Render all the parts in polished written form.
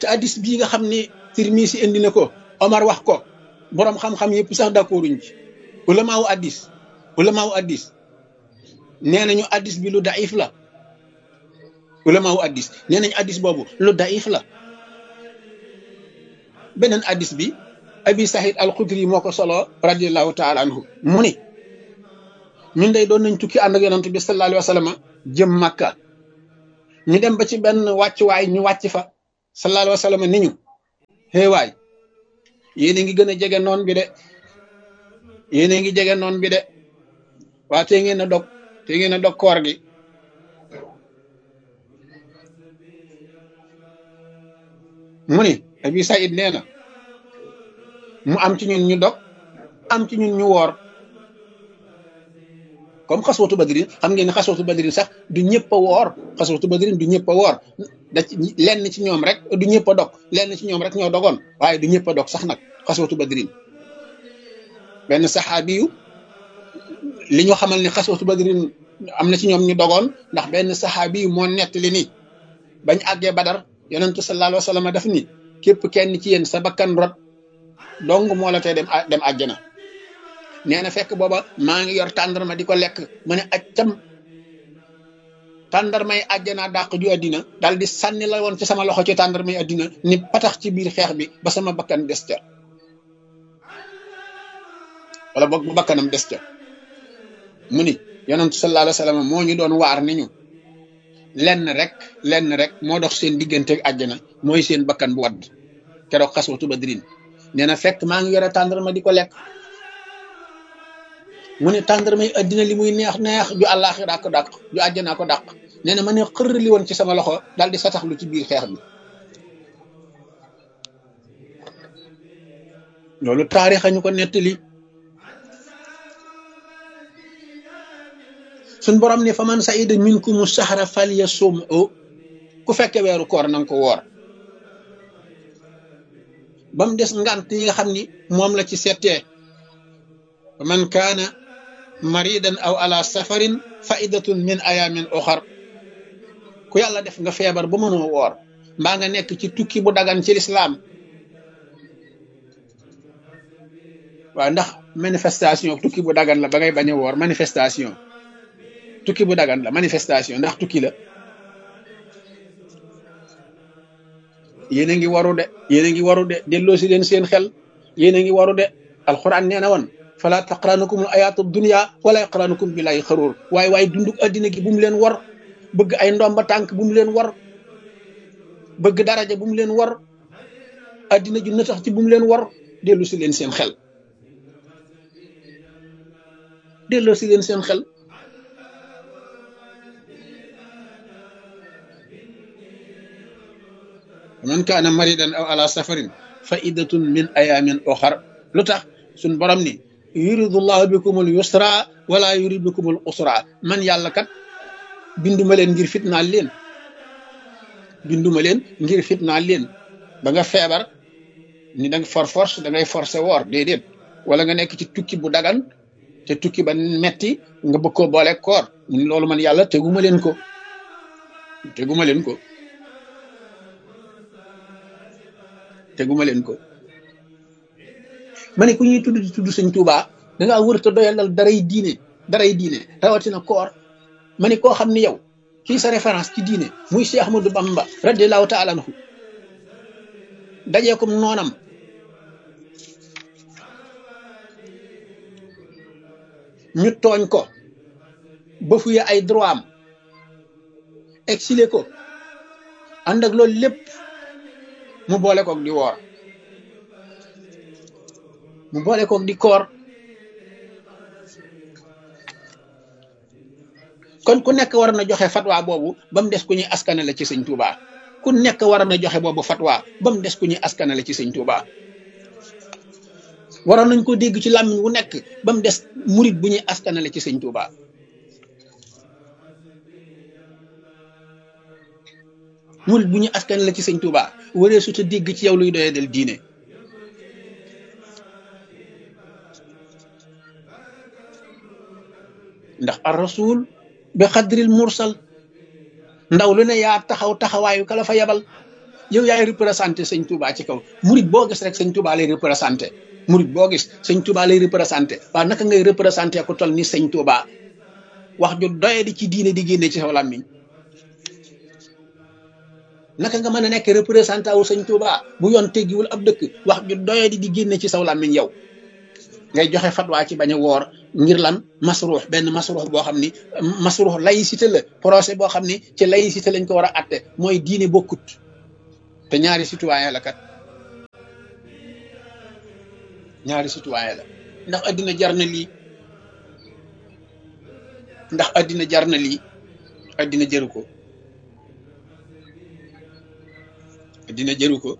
te addis bii nga xam ni Tirmisi indi na ko Omar wax ko borom xam-xam yëpp sax d'accorduñ ci ulamaawu addis nee nañu addis bi lu daif la ulamaawu addis nee nañu addis boobu lu daif la. beneen addis bi Abi Sahid al-Khudri moo ko solo radiyallahu taala anhu mu ni ñun day doon nañ tukki ànd ak yonent bi sallallahu alayhi wa sallam jëm Makka ñu dem ba ci benn wàccuwaay ñu wàcc fa sallallahu alayhi wa sallam ni ñu xéewaay yéen a ngi gën a jege noon bi de yéen a ngi jege noon bi de waa te ngeen a dog koor gi mu ni Abi Saïd nee na mu am ci ñun ñu dog am ci ñun ñu woor comme xaswatu badrin xam ngeen ne xaswatu badrin sax du ñëpp a woor xaswatu badrin du ñëpp a woor da ci lenn ci ñoom rek du ñëpp a dog lenn ci ñoom rek ñoo dogoon waaye du ñëpp a dog sax nag xaswatu badrin benn saxaabi yu li ñu xamal ni xaswatu badrin am na ci ñoom ñu dogoon ndax benn saxaabi yu moo nettali ni bañ àggee Badar yonentu sallallahu alayhi wa sallam daf ni képp kenn ci yéen sa bakkan rot dong moo la tee dem àjjana nee na fekk booba maa ngi yor tàndarma di ko lekk ma ne accam tàndarmay àjjana dàq ju àddina daal di sànni la woon ci sama loxo ci tàndarmay àddina ni patax ci biir xeex bi ba sama bakkan des ca wala boog bu bakkanam des ca mu ni yonentu sallallahu alayhi wa sallam moo ñu doon waar ni ñu lenn rek moo dox seen diggante ak àjjana mooy seen bakkan bu wadd keroog xaswatu badrin nee na fekk maa ngi yore tàndarma di ko lekk mu ne tàndarma yi addina li muy neex ju àllaaxira ko dàq ju àjjanaa ko dàq nee na ma ne xër li woon ci sama loxo daal di sataxlu ci biir xeex bi loolu taarix ñu ko nettali suñ borom ne fa man saida minkumu sahra falyasumhu ku fekke weeru koor nanga ko woor ba mu des ngant yi nga xam ni moom la ci settee fa man kaana maridan aw ala safarin fa iddatun min ayamin oxar ku yàlla def nga feebar ba mënoo woor mbaa nga nekk ci tukki bu dagan ci lislaam waaw ndax manifestation tukki bu dagan la ba ngay bañ a woor manifestation tukki bu dagan la manifestation ndax tukki la yéen a ngi waru de delloo si leen seen xel yéen a ngi waru de alquran nee na woon fala taqranukum al ayatu dunya wala yaqranukum billahi xaruur waaye dunduk addina gi bu mu leen war bëgg ay ndomba tànk bu mu leen war bëgg daraja bu mu leen war addina ju na tax ci bu mu leen war delloo si leen seen xel delloo si leen seen xel man kaana maridan aw ala safarin fa iddatun min ayamin oxar lu tax suñ borom ni yuridullahu bikumul yusra wala yurid bikumul usra man yàlla kat binduma leen ngir fitnaal leen ba nga feebar ni danga force da ngay forcé woor déedéet wala nga nekk ci tukki bu dagan te tukki ba metti nga bëgg koo boole koor mun loolu man yàlla teguma leen ko ma ne ku ñuy tudd di tudd sëñ Tuubaa dangaa wër te doyalal daray diine rawatina koor ma ne koo xam ne yow kii sa référence ci diine muy Cheikh Ahmadou Bamba radiyallahu taala anhu dajee ko noonam ñu tooñ ko ba fuye ay droit am exilé ko ànd ak loolu lépp mu boole koog di woor mu boole koog di koor kon ku nekk war na joxe fatwa boobu ba mu des ku ñuy askanale ci sëñ Touba ku nekk war na joxe boobu fatwa ba mu des ku ñuy askanale ci sëñ Touba waroon nañ ko dégg ci làmmiñ wu nekk ba mu des murit bu ñuy askanale ci sëñ Touba murit bu ñuy askanale ci sëñ Touba waree su ta dégg ci yow luy doyee del diine ndax ar rasul bi xadril mursal ndaw lu ne yaa taxawaayu kala fa yabal yow yaay représenté sëñ Touba ci kaw murit boo gis rek sëñ Touba lay représenté murit boo gis sëñ Touba lay représenté waaw naka ngay représenté ku toll ni sëñ Touba wax ju doye di ci diine di génne ci saw làmmiñ naka nga mën a nekk représentant wu sëñ Touba bu yoon teggiwul ab dëkk wax ju doye di génne ci saw làmmiñ yow ngay joxe fatwa ci bañ a woor ngir lan masruux benn masruux boo xam ni masruux laïcité la procès boo xam ni ci laïcité lañ ko war a atte mooy diine bokkut te ñaari citoyen la kat ñaari citoyen la ndax addina jar na lii ndax addina jar na lii addina jëru ko addina jëru ko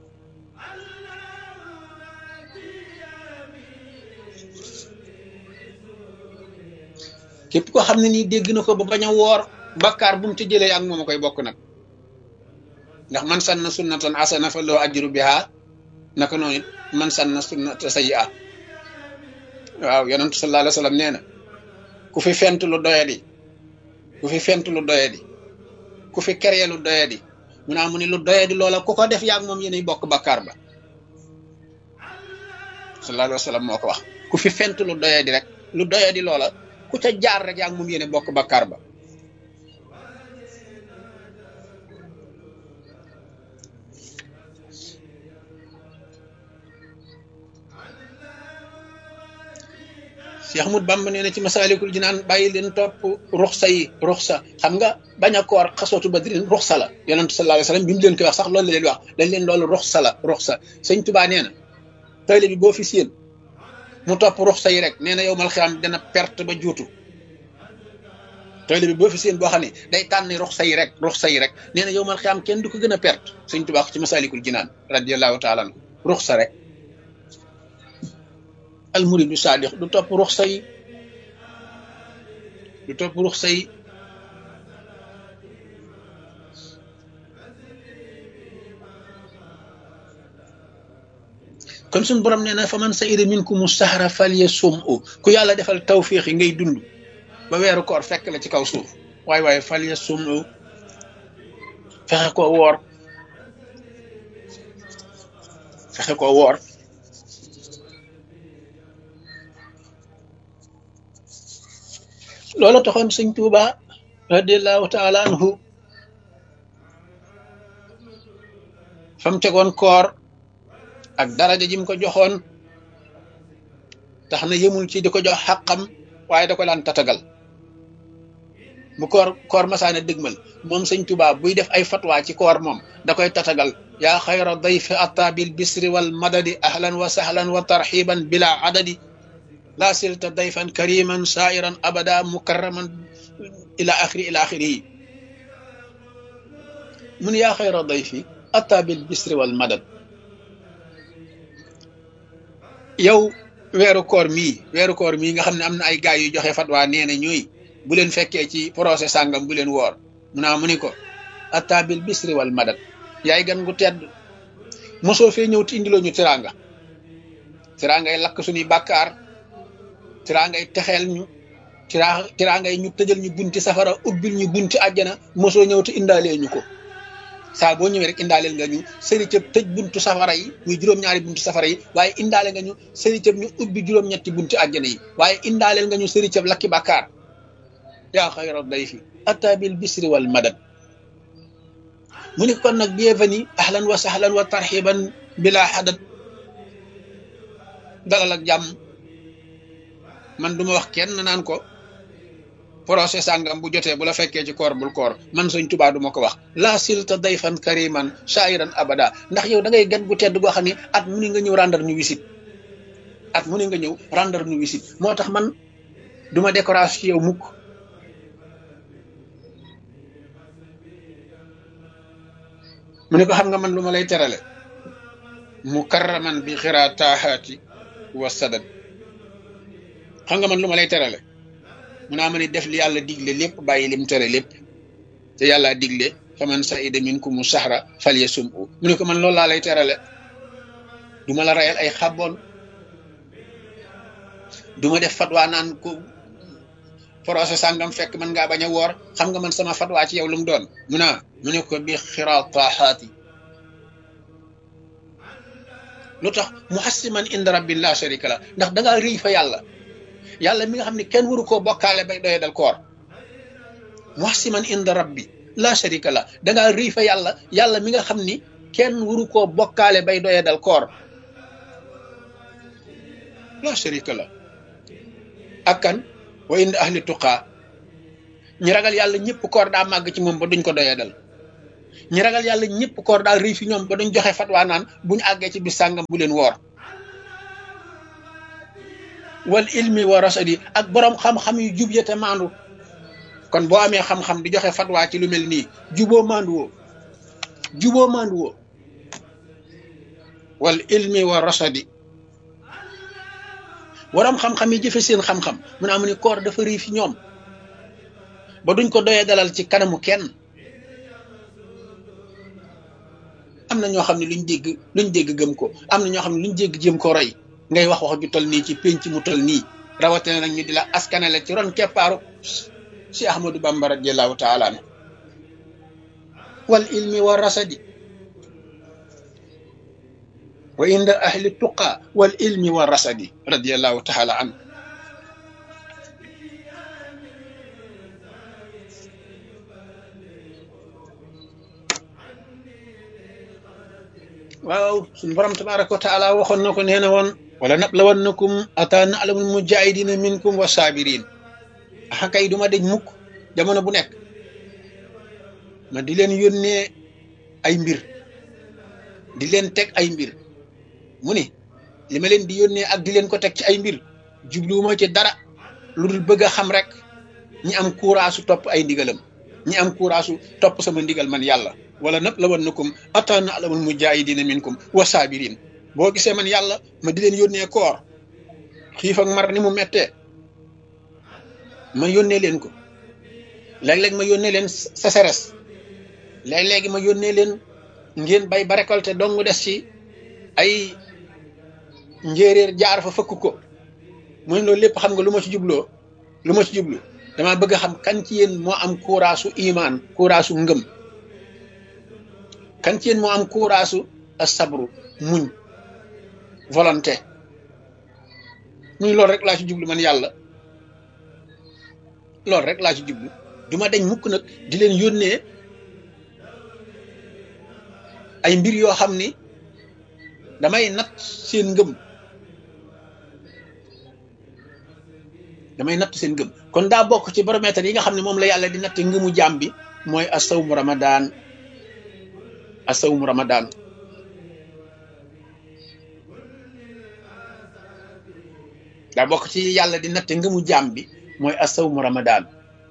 képp ko xam ne nii dégg na ko ba bañ a woor bakkaar bu mu ci jëlee ak moom a koy bokk nag ndax man sanna sunnatan asana fa loo ajru biha naka noonu it man sanna sunnata sayyi'a waaw yonentu sallallahu alayhi wa sallam nee na ku fi fent lu doyadi ku fi fent lu doyadi ku fi kerye lu doyadi mu naa mu ni lu doyadi loola ku ko def yaag moom yéenay bokk bakkaar ba sallallahu alayhi wa sallam moo ko wax ku fi fent lu doyadi rek lu doyadi loola ku ca jaar rek yaag moom yéene bokk bakkaar ba Cheikh Ahmadou Bamba nee na ci Masaalikul Jinaan bàyyi leen topp ruxsa yi ruxsa xam nga bañ a koor xasootu badrin ruxsa la yonentu sallallahu alayhi wasallam bi mu leen koy wax sax loolu la leen wax dañ leen loolu ruxsa la ruxsa sëñ Tuubaa nee na tayle bi boo fi séen mu topp ruxsa yi rek nee na yow mal xiyaam dana perte ba juutu tayle bi boo fi séen boo xam ne day tànn ruxsa yi rek nee na yow mal xiyaam kenn du ko gën a perte sëñ Tuubaa ci Masaalikul Jinaan radiyallahu taala anhu ruxsa rek al muridu saadiq du topp ruxsa yi du topp ruxsa yi kon suñu borom nee na fa man sa'ida minkumu sahra falyasumhu ku yàlla defal tawfiix yi ngay dund ba weeru koor fekk la ci kaw suuf waaye falyasumhu fexe koo woor fexe koo woor loola taxoon sëñ Tuuba radiallahu taala anhu fam tegoon koor ak daraja jim ko joxoon tax na yëmul ci di ko jox xàqam waaye da ko daan tatagal bu koor masaana dëgmal moom sëñ Tuuba buy def ay fatwa ci koor moom da koy tatagal yaa xayra dayfi atta bil bisri wal madadi ahlan wa sahlan wa tarxiban bila adadi laa silta dayfan kariman sairan abada mukarraman ila axiri yi mun yaa xayra dayfi atta bil bisri wal madad yow weeru koor mii nga xam ne am na ay gaay yu joxe fatwa nee na ñuy bu leen fekkee ci procès sàngam bu leen woor mu ni ko atta bil bisri wal madad yaay gan gu tedd mosoo fee ñëw ti indiloo ñu tiraangay lakk suñuy bàkkaar tiraangay texeel ñu tiraangay ñu tëjal ñu bunti safara ubbil ñu bunti àjjana mosoo ñëw te indaalee ñu ko saa boo ñëwee rek indaaleel nga ñu sëri cëb tëj buntu safara yi muy juróom-ñaari buntu safara yi waaye indaale nga ñu sëri cëb ñu ubbi juróom-ñetti bunti àjjana yi waaye indaaleel nga ñu sëri cëb lakki bàkkaar yaa xayra dayfi atta bil bisri wal madad mu ni kon nag bienvenue ahlan wa sahlan wa tarxiban bila xadad dalal ak jàmm man duma wax kenn naan ko procès sàngam bu jotee bu la fekkee ci koor bul koor man Sëñ Tuubaa duma ko wax la silta dayfan kariman shairan abada ndax yow da ngay gan gu tedd goo xam ne at mu ni nga ñëw rendre ñu visite moo tax man duma décoration ci yow mukk mu ne ko xam nga man lu ma lay terale mukarraman bi xiraa taahaati wa sadad xam nga man lu ma lay terale mu naa ma ni def li yàlla digle lépp bàyyi lim tere lépp te yàlla digle fa man sa'ida minkumu sahra falyasumhu mu ne ko man loolu laa lay terale du ma la rayal ay xàbboon du ma def fatwa naan ko procès sàngam fekk man ngaa bañ a woor xam nga man sama fatwa ci yow lu mu doon mu ne ko bi xiraa taahaati lu tax muhassiman inda rabbi la sharika la ndax da ngaa rëy fa yàlla yàlla mi nga xam ne kenn waru koo bokkaale bay doye dal koor muhassiman inda rabbi la sharika la da ngaa rëy fa yàlla yàlla mi nga xam ni kenn waru koo bokkaale bay doye dal koor la sharika la ak kan wa inda ahli tuqaa ñi ragal yàlla ñëpp koor daa màgg ci moom ba duñ ko doye dal ñi ragal yàlla ñëpp koor daa rëy fi ñoom ba duñ joxe fatwa naan buñu àggee ci bis sàngam bu leen woor wal ilmi wa rasadi ak borom xam-xam yu jub ya te maandu kon boo amee xam-xam di joxe fatwa ci lu mel nii juboo maandu woo wal ilmi wa rasadi borom xam-xam yi jëfe seen xam-xam mu ne amu ni koor dafa rëy fi ñoom ba duñ ko doyee dalal ci kanamu kenn am na ñoo xam ne luñ dégg gëm ko am na ñoo xam ne luñ dégg jëm ko roy ngay wax ju tol nii ci pénc mu tol nii rawatina nag ñu di la askanale ci ron keppaaru si Ahmadou Bamba radiyallahu taala anhu wal ilmi wa rasadi wa inda ahli tuqa wal ilmi wa rasadi radiyallahu taala anhu waaw suñu borom tabaraka wa taala waxoon na ko nee na woon wala nablawannakum ata na'lamul mujahidina minkum wa sabirin axa kay duma deñ mukk jamono bu nekk ma di leen yónnee ay mbir di leen teg ay mbir mu ni li ma leen di yónnee ak di leen ko teg ci ay mbir jubluwuma ci dara lu dul bëgg a xam rek ñi am courage topp ay ndigalam ñi am courage topp sama ndigal man yàlla wala nablawannakum ata na'lamul mujahidina minkum wa sabirin boo gisee man yàlla ma di leen yónnee koor xiif ak mar ni mu mettee ma yónnee leen ko léeg-léeg ma yónnee leen sécheresse léeg-léegi ma yónnee leen ngeen bay ba récolté dong des ci ay njéeréer jaar fa fëkk ko mu ne loolu lépp xam nga lu ma ci jublu dama bëgg a xam kan ci yéen moo am courage iman courage ngëm kan ci yéen moo am courage as-sabru muñ volonté muy loolu rek laa ci jublu man yàlla loolu rek laa ci jublu duma deñ mukk nag di leen yónnee ay mbir yoo xam ni damay natt seen ngëm kon daa bokk ci baromètre yi nga xam ne moom la yàlla di natt ngëmu jaam bi mooy asawmu ramadan daa bokk ci yàlla di natt ngëmu jaam bi mooy asawmu ramadan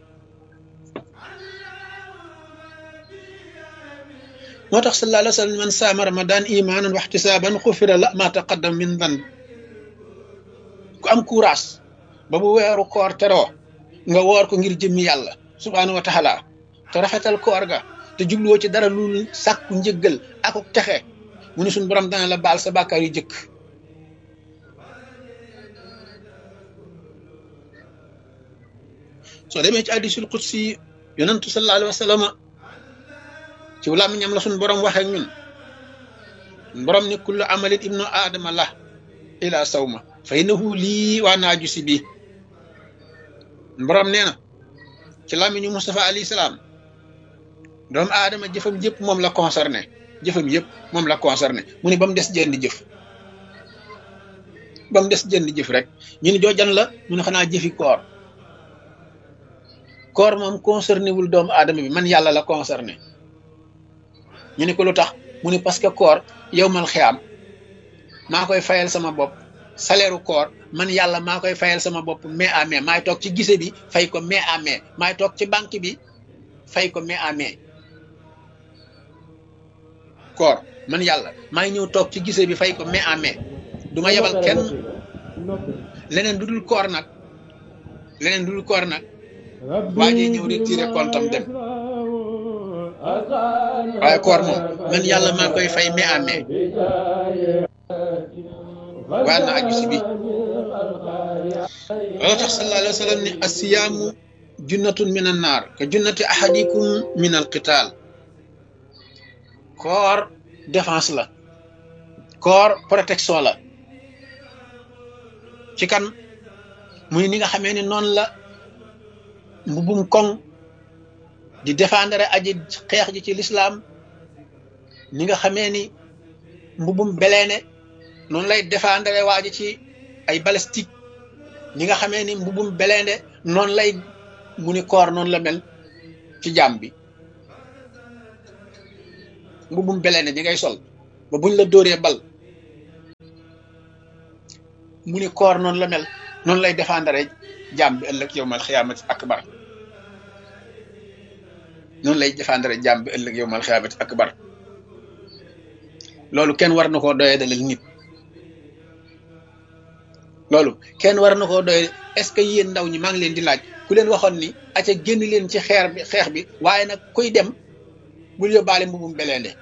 moo tax sallallahu alayhi wa sallam man saama ramadan imanan wa ihtisaban xufira la ma taqaddam min dan ku am courage ba bu weeru koor teroo nga woor ko ngir jëmmi yàlla subhanahu wa taala te rafetal koor ga te jubluwoo ci dara lu sàkku njëggal ak texe mu ne suñu borom dana la baal sa bàkkaar yu jëkk soo demee ci hadiisul qudsi yonentu sallallahu alayhi wa sallam ci làmmiñam la suñu borom waxee ñun borom ni kullu amalin ibnu aadama la ila sawma fa innahu lii waa naaju si bii borom nee na ci làmmiñu Mustafa alayhi salaam doomu aadama jëfam yëpp moom la concerné mu ne ba mu des jenn jëf rek ñu ne joojan la mu ne xanaa jëfi koor moom concerné wul doomu aadama bi man yàlla la concerné ñu ne ko lu tax mu ne parce que koor yawmal xiyaam maa koy fayal sama bopp salaire koor man yàlla maa koy fayal sama bopp mai à mai maay toog ci gise bi fay ko mai à mai maay toog ci banque bi fay ko mai à mai koor man yàlla maay ñëw toog ci gise bi fay ko mai à mai du ma yebal kenn leneen du dul koor nag waa ji ñëw retiré compte am dem waaye koor moom man yàlla maa koy fay mai à mai waa na aju si bi loolu tax sallallahu alayhi wa sallam ni asiyaamu junnatun min an naar ka junnati ahadikum min al qital koor défense la koor protection la ci kan muy ni nga xamee ni noonu la mbubum koŋ di défendre aji xeex ji ci l'islam ni nga xamee ni mbubum beleene noonu lay défendre waa ji ci ay balistique ni nga xamee ni mbubum beleene noonu lay mu ni koor noonu la mel ci jaam bi mbubum beleene ji ngay sol ba buñ la dóoree bal mu ni koor noonu la mel noonu lay défendre jaam bi ëllëg yowmal xiyaamati akbar noonu lay défendre jaam bi ëllëg yowmal xiyaamati akbar loolu kenn war na koo doyee dalal nit loolu kenn war na koo doyee est-ce que yéen ndaw ñi maa ngi leen di laaj ku leen waxoon ni aca génn leen ci xeex bi waaye nag kuy dem bul yóbbaale mbubum beleende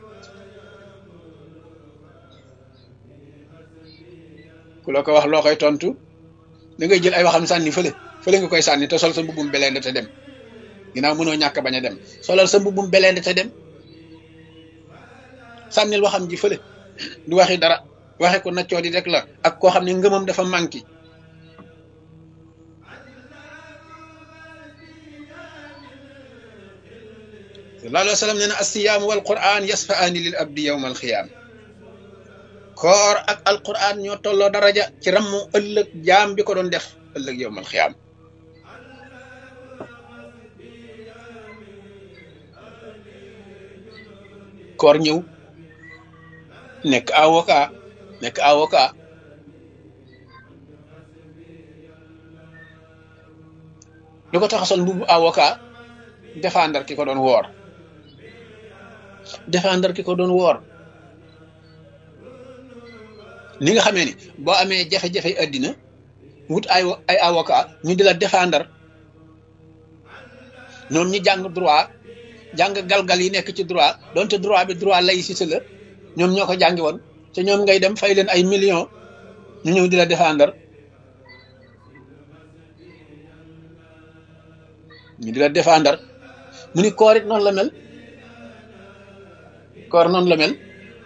ku la ko wax loo koy tontu da ngay jël ay waxam sànni fële nga koy sànni te sol sa mbubum beleende te dem ginnaaw mënoo ñàkk bañ a dem solal sa mbubum beleende te dem sànnil waxam ji fële du waxi dara waxe ko naccoo di rek la ak koo xam ne ngëmam dafa manqué sallallahu alayhi wa sallam nee na as-siyaam wal qur'an yasfa'aani lil abdi yawma al-xiyaam koor ak alquran ñoo tolloo daraja ci rammu ëllëg jaam bi ko doon def ëllëg yawmal xiyaam koor ñëw nekk avocat lu ko tax a sol mbubu avocat défendre ki ko doon woor ni nga xamee ni boo amee jafe-jafe àddina wut ay avocat ñu di la défendre ñoom ñi jàng droit jàng galgal yi nekk ci droit donte droit bi droit laïcité la ñoom ñoo ko jàngi woon te ñoom ngay dem fay leen ay millions ñu ñëw di la défendre ñu di la défendre mu ni koor it noonu la mel koor noonu la mel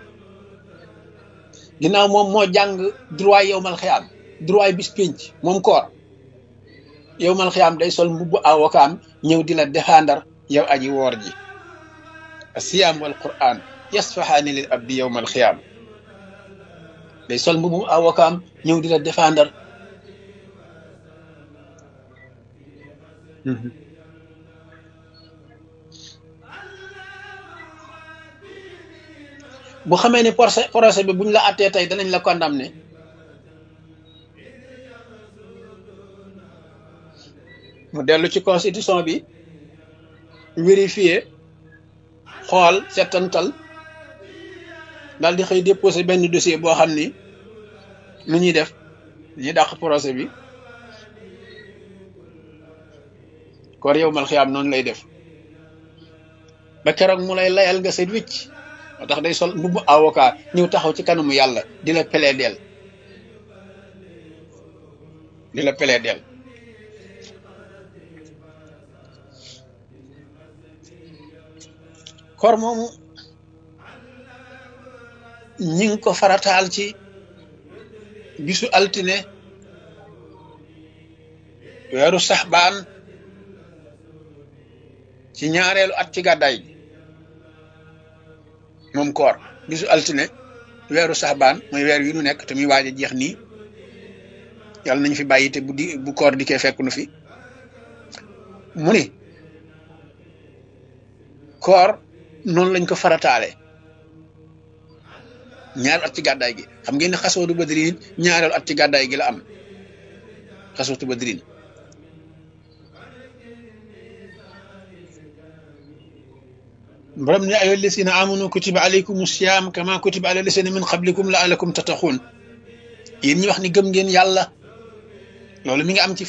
ginnaaw moom moo jàng droit yowmal xiyaam droit bis pénc moom koor yowmal xiyaam day sol mbubbu avocat ñëw di la défendre yow aji woor ji asiyaam wal quran yasfahaani lil abdi yowmal xiyaam day sol mbubbu avocat ñëw di la défendre bu xamee ne procès bi buñ la attee tey danañ la condamné mu dellu ci constitution bi vérifier xool settantal daal di xëy déposé benn dossier boo xam ni lu ñuy def ñuy dàq procès bi koor yowmal xiyaam noonu lay def ba keroog mu lay layal nga set wicc moo tax day sol mbubbu avocat ñëw taxaw ci kanamu yàlla di la plaider koor moomu ñi ngi ko farataal ci bisu altine weeru saxbaan ci ñaareelu at ci gàddaay gi moom koor bisu altine weeru saxbaan mooy weer wi nu nekk te muy waaj a jeex nii yàlla nañ fi bàyyi te bu koor dikkee fekk nu fi mu ni koor noonu lañ ko farataale ñaareelu at ci gàddaay gi xam ngeen ne xaswatu badrin ñaareelu at ci gàddaay gi la am xaswatu badrin borom ne ayyuha llazina amanu kutiba alaykumu siyaam kama kutiba ala llazina min qablikum la'allakum tattaqun yéen ñi wax ni gëm ngeen yàlla loolu mi ngi am ci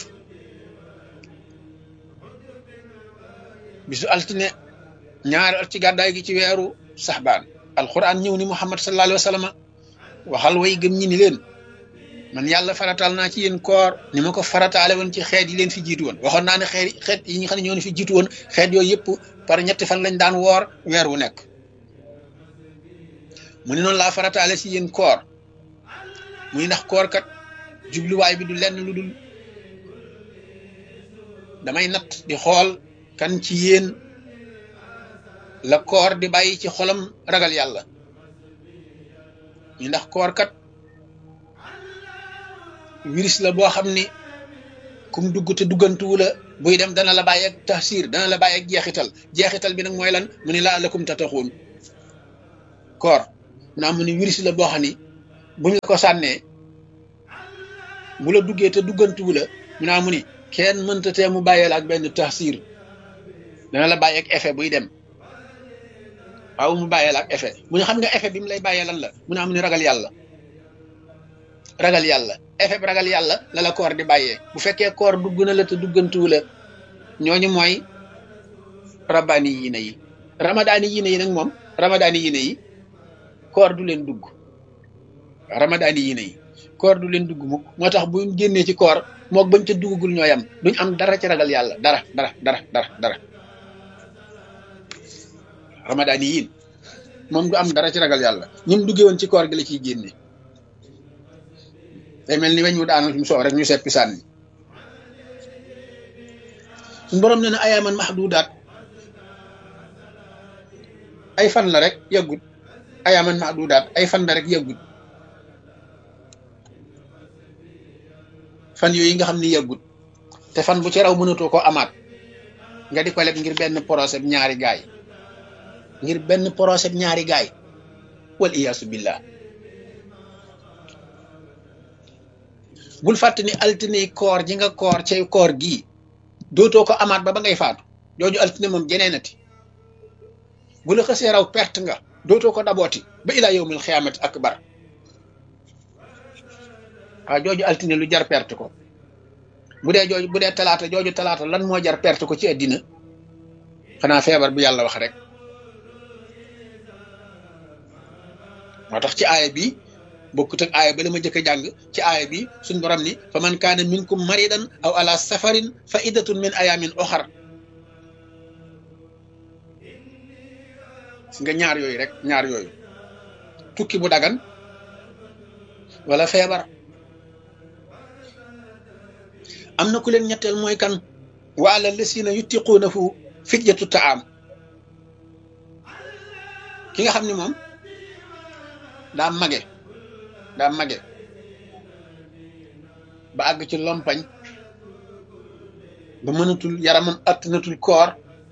bisu altine ñaari at ci gàddaay gi ci weeru saxbaan alquran ñëw ni muhammad sallallahu alayhi wa sallam waxal way gëm ñi ni leen man yàlla farataal naa ci yéen koor ni ma ko farataale woon ci xeet yi leen fi jiitu woon waxoon naa ne xeet yi nga xam ne ñoo fi jiitu woon xeet yooyu yëpp par ñetti fan lañ daan woor weer wu nekk mu ne noonu laa farataale si yéen koor muy ndax koor kat jubluwaay bi du lenn lu dul damay natt di xool kan ci yéen la koor di bàyyi ci xolam ragal yàlla ñu ndax koor kat virus la boo xam ni kum dugg te duggantuwu la buy dem dana la bàyyi ak taxsir dana la bàyyi ak jeexital bi nag mooy lan mu ni laa lakum tataxuun koor naa mu ni virus la boo xam ni buñ la ko sànnee bu la duggee te duggantuwu la mu naa mu ni kenn mënta tee mu bàyyee la ak benn taxsir dana la bàyyi ak effet buy dem waaw mu bàyyee la ak effet mu ne xam nga effet bi mu lay bàyyee lan la mu naa mu ni ragal yàlla effet bi ragal yàlla la la koor di bàyyee bu fekkee koor dugg na la te duggantuwu la ñooñu mooy rabbaani yiina yi ramadaani yiina yi nag moom ramadaani yiina yi koor du leen dugg ramadaani yiina yi koor du leen dugg mukk moo tax bu génnee ci koor mook bañ ca duggagul ñooy am duñ am dara ci ragal yàlla dara ramadaani yiin moom du am dara ci ragal yàlla ñim duggee woon ci koor gi la ciy génne day mel ni weñ mu daanal mu soow rek ñu seppi sànni suñu borom nee na ayaaman mahdudaat ay fan la rek yàggut ayaaman mahdudaat ay fan la rek yàggut fan yooyu nga xam ni yàggut te fan bu ci raw mënatoo ko amaat nga di ko leb ngir benn procès ñaari gaay wal iyaasu billah bul fàtte ni altine koor ji nga koor cay koor gii dootoo ko amaat ba ngay faatu jooju altine moom jeneenati bu la xësee raw perte nga dootoo ko dabooti ba ilaa yawmil xiyaamati akbar waaw jooju altine lu jar perte ko bu dee talaata jooju talaata lan moo jar perte ko ci àddina xanaa feebar bu yàlla wax rek moo tax ci aaya bi bokkut ak aaya ba la ma jëkk a jàng ci aaya bi suñ borom ni fa man kaana minkum maridan aw ala safarin fa iddatun min ayamin oxar si nga ñaar yooyu tukki bu dagan wala feebar am na ku leen ñetteel mooy kan wa ala lasina yutiquuna fu fidyatu taam ki nga xam ni moom daa mage ba àgg ci lompañ ba mënatul yaramam attanatul koor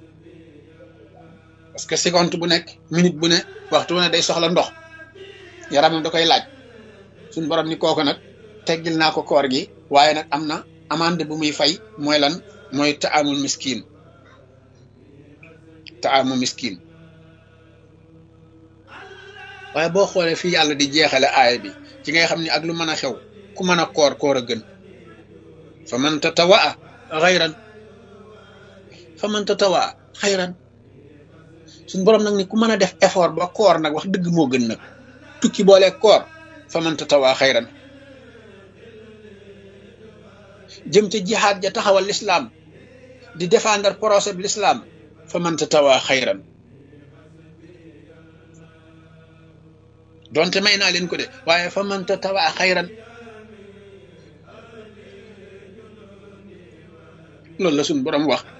parce que seconde bu nekk minute bu ne waxtu ne day soxla ndox yaramam da koy laaj suñ borom ni kooku nag teggil naa ko koor gi waaye nag am na amande bu muy fay mooy lan mooy taamul miskin waaye boo xoolee fii yàlla di jeexale aaya bi ci ngay xam ni ak lu mën a xew ku mën a koor a gën fa man tatawaa xayran suñ borom nag ni ku mën a def effort ba koor nag wax dëgg moo gën nag tukki boole koor fa man tatawaa xayran jëm ca jihaad ja taxawal l'islam di défendre procès bi l'islam fa man tatawaa xayran donte may naa leen ko de waaye fa man tatawaa xayran loolu la suñ borom wax